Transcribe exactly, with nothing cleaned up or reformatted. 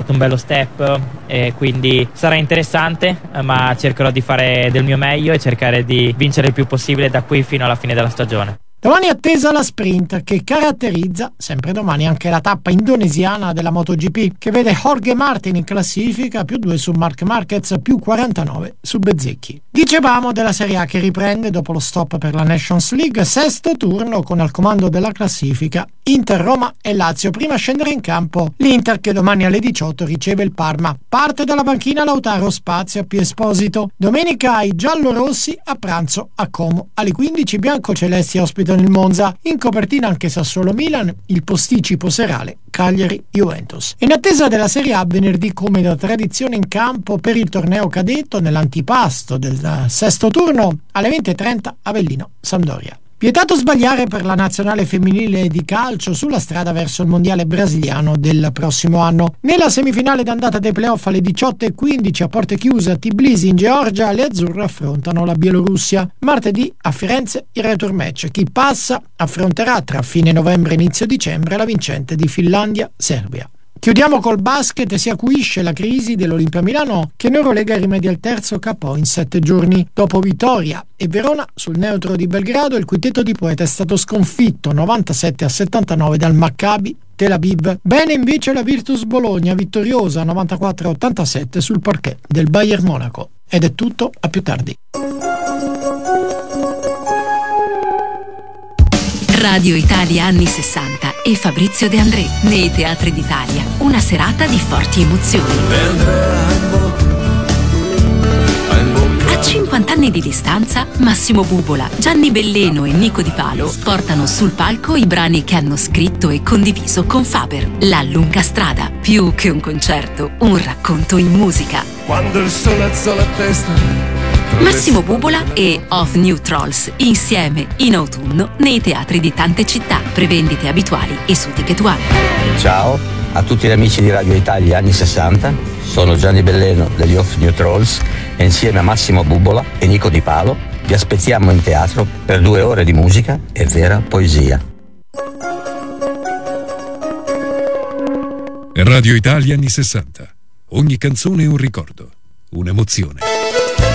fatto un bello step, e quindi sarà interessante, ma cercherò di fare del mio meglio e cercare di vincere il più possibile da qui fino alla fine della stagione. Domani è attesa la sprint che caratterizza, sempre domani, anche la tappa indonesiana della MotoGP, che vede Jorge Martin in classifica, più due su Marc Marquez, più quarantanove su Bezzecchi. Dicevamo della Serie A che riprende dopo lo stop per la Nations League, sesto turno con al comando della classifica Inter, Roma e Lazio. Prima a scendere in campo l'Inter, che domani alle diciotto riceve il Parma. Parte dalla panchina Lautaro, spazio a P. Esposito. Domenica i giallorossi a pranzo a Como. Alle quindici i biancocelesti ospitano il Monza. In copertina anche Sassuolo Milan, il posticipo serale Cagliari Juventus. In attesa della Serie A, venerdì come da tradizione in campo per il torneo cadetto nell'antipasto del sesto turno alle venti e trenta Avellino Sampdoria. Vietato sbagliare per la nazionale femminile di calcio sulla strada verso il mondiale brasiliano del prossimo anno. Nella semifinale d'andata dei playoff alle diciotto e quindici a porte chiuse a Tbilisi in Georgia, le azzurre affrontano la Bielorussia. Martedì a Firenze il return match. Chi passa affronterà tra fine novembre e inizio dicembre la vincente di Finlandia-Serbia. Chiudiamo col basket e si acuisce la crisi dell'Olimpia Milano, che in Eurolega rimedia il terzo K O in sette giorni. Dopo Vitoria e Verona sul neutro di Belgrado, il quintetto di Poeta è stato sconfitto novantasette a settantanove dal Maccabi Tel Aviv. Bene invece la Virtus Bologna, vittoriosa novantaquattro a ottantasette sul parquet del Bayern Monaco. Ed è tutto, a più tardi. Radio Italia anni sessanta e Fabrizio De André nei teatri d'Italia. Una serata di forti emozioni. A cinquanta anni di distanza, Massimo Bubola, Gianni Belleno e Nico Di Palo portano sul palco i brani che hanno scritto e condiviso con Faber. La lunga strada, più che un concerto, un racconto in musica. Quando il sole alza la testa. Massimo Bubola e Of New Trolls insieme in autunno nei teatri di tante città. Prevendite abituali e su Ticket One. Ciao a tutti gli amici di Radio Italia anni sessanta, sono Gianni Belleno degli Of New Trolls e insieme a Massimo Bubola e Nico Di Palo vi aspettiamo in teatro per due ore di musica e vera poesia. Radio Italia anni sessanta. Ogni canzone è un ricordo, un'emozione.